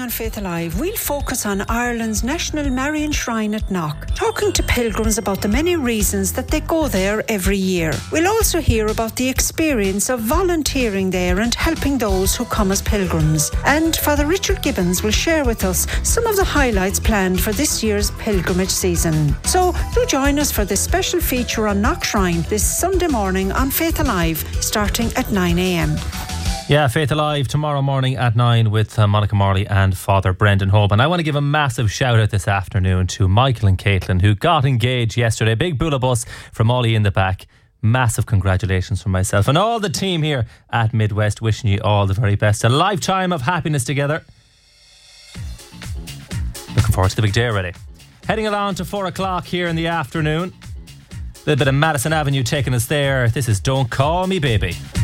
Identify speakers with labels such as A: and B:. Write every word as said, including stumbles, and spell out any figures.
A: on Faith Alive, we'll focus on Ireland's National Marian Shrine at Knock, talking to pilgrims about the many reasons that they go there every year. We'll also hear about the experience of volunteering there and helping those who come as pilgrims. And Father Richard Gibbons will share with us some of the highlights planned for this year's pilgrimage season. So do join us for this special feature on Knock Shrine this Sunday morning on Faith Alive, starting at nine a.m.
B: Yeah, Faith Alive tomorrow morning at nine with uh, Monica Marley and Father Brendan Hope. And I want to give a massive shout out this afternoon to Michael and Caitlin, who got engaged yesterday. Big bula bus from Ollie in the back. Massive congratulations from myself and all the team here at Midwest, wishing you all the very best. A lifetime of happiness together. Looking forward to the big day already. Heading along to four o'clock here in the afternoon. A little bit of Madison Avenue taking us there. This is Don't Call Me Baby.